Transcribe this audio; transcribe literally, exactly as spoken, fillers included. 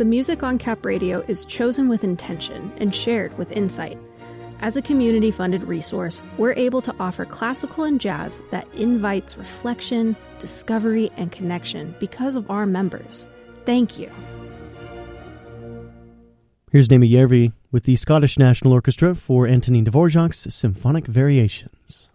The music on Cap Radio is chosen with intention and shared with insight. As a community-funded resource, we're able to offer classical and jazz that invites reflection, discovery, and connection because of our members. Thank you. Here's Naima Järvi with the Scottish National Orchestra for Antonin Dvorak's Symphonic Variations.